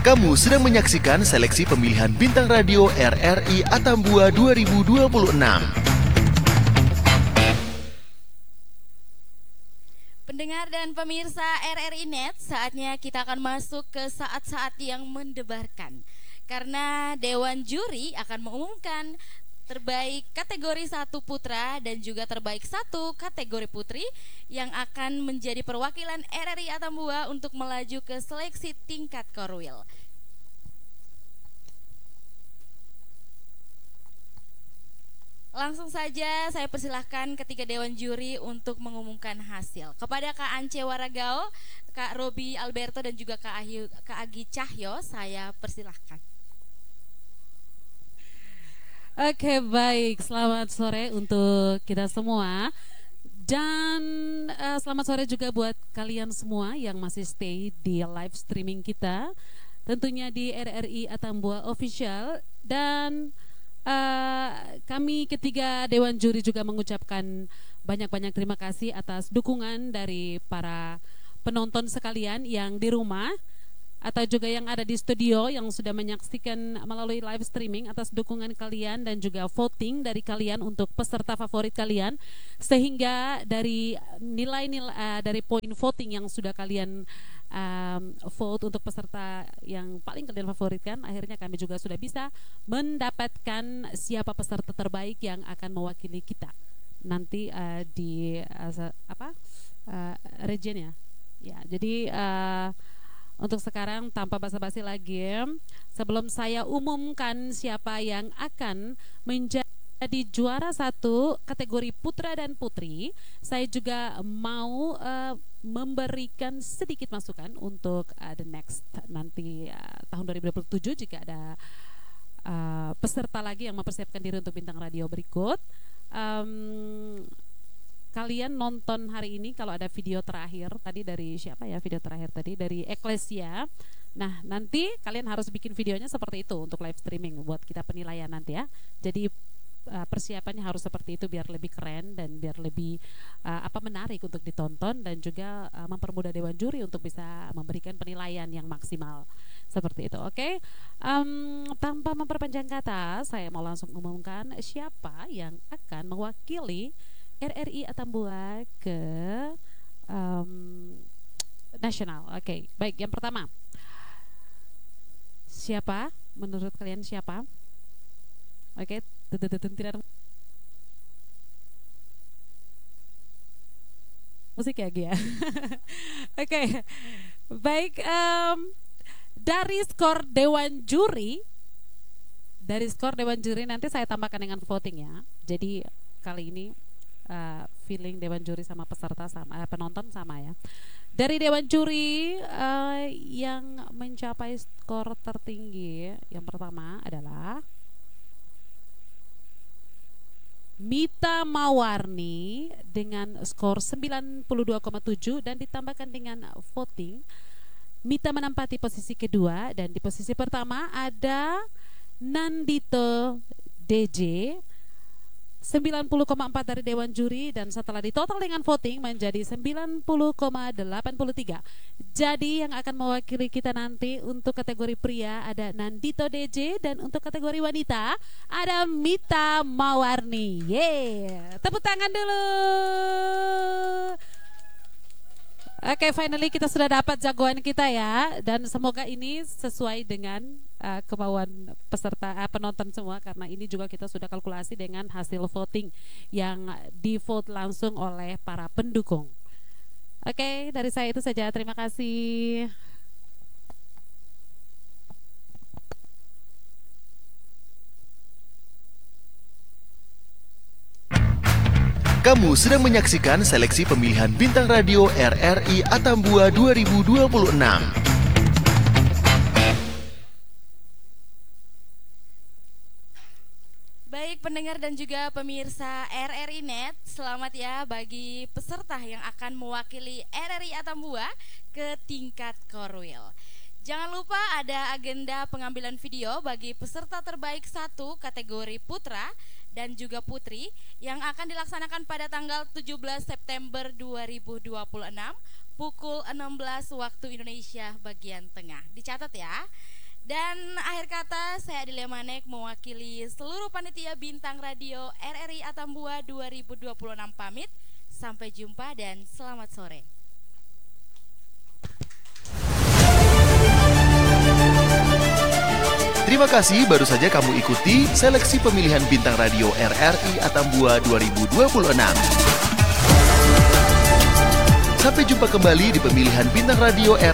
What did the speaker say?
Kamu sedang menyaksikan seleksi pemilihan bintang radio RRI Atambua 2026. Pendengar dan pemirsa RRI Net, saatnya kita akan masuk ke saat-saat yang mendebarkan. Karena Dewan Juri akan mengumumkan terbaik kategori 1 putra dan juga terbaik 1 kategori putri yang akan menjadi perwakilan RRI Atambua untuk melaju ke seleksi tingkat Korwil. Langsung saja saya persilahkan ketiga Dewan Juri untuk mengumumkan hasil. Kepada Kak Ance Waragao, Kak Robi Alberto dan juga Kak Agi Cahyo, saya persilahkan. Oke, baik, selamat sore untuk kita semua. Dan selamat sore juga buat kalian semua yang masih stay di live streaming kita, tentunya di RRI Atambua Official. Dan kami ketiga Dewan Juri juga mengucapkan banyak-banyak terima kasih atas dukungan dari para penonton sekalian yang di rumah atau juga yang ada di studio yang sudah menyaksikan melalui live streaming, atas dukungan kalian dan juga voting dari kalian untuk peserta favorit kalian, sehingga dari nilai-nilai dari poin voting yang sudah kalian vote untuk peserta yang paling kalian favoritkan, akhirnya kami juga sudah bisa mendapatkan siapa peserta terbaik yang akan mewakili kita nanti di region ya. Jadi untuk sekarang tanpa basa-basi lagi, sebelum saya umumkan siapa yang akan menjadi juara 1 kategori putra dan putri, saya juga mau memberikan sedikit masukan untuk the next nanti tahun 2027 jika ada peserta lagi yang mempersiapkan diri untuk bintang radio berikut. Kalian nonton hari ini kalau ada video terakhir tadi dari siapa ya, video terakhir tadi dari Eklesia. Nah, nanti kalian harus bikin videonya seperti itu untuk live streaming buat kita penilaian nanti ya. Jadi persiapannya harus seperti itu biar lebih keren dan biar lebih menarik untuk ditonton, dan juga mempermudah Dewan Juri untuk bisa memberikan penilaian yang maksimal seperti itu. Oke. Tanpa memperpanjang kata, saya mau langsung umumkan siapa yang akan mewakili RRI Atambua ke nasional. Oke, baik, yang pertama, siapa menurut kalian siapa? Oke, tidak musik ya Gia. Oke, baik, dari skor Dewan Juri nanti saya tambahkan dengan voting ya. Jadi kali ini feeling Dewan Juri sama peserta sama, penonton sama ya. Dari Dewan Juri yang mencapai skor tertinggi yang pertama adalah Mita Mawarni dengan skor 92,7, dan ditambahkan dengan voting Mita menempati posisi kedua, dan di posisi pertama ada Nandito DJ 90,4 dari Dewan Juri, dan setelah ditotal dengan voting menjadi 90,83. Jadi yang akan mewakili kita nanti untuk kategori pria ada Nandito DJ, dan untuk kategori wanita ada Mita Mawarni. Tepuk tangan dulu. Oke, finally kita sudah dapat jagoan kita ya, dan semoga ini sesuai dengan kemauan peserta penonton semua, karena ini juga kita sudah kalkulasi dengan hasil voting yang di vote langsung oleh para pendukung. Oke, dari saya itu saja. Terima kasih. Kamu sedang menyaksikan seleksi pemilihan bintang radio RRI Atambua 2026. Baik pendengar dan juga pemirsa RRI Net, selamat ya bagi peserta yang akan mewakili RRI Atambua ke tingkat Korwil. Jangan lupa ada agenda pengambilan video bagi peserta terbaik 1 kategori putra dan juga putri yang akan dilaksanakan pada tanggal 17 September 2026 pukul 16 waktu Indonesia bagian tengah. Dicatat ya. Dan akhir kata, saya Adelia Manek mewakili seluruh panitia Bintang Radio RRI Atambua 2026 pamit. Sampai jumpa dan selamat sore. Terima kasih, baru saja kamu ikuti seleksi pemilihan Bintang Radio RRI Atambua 2026. Sampai jumpa kembali di pemilihan Bintang Radio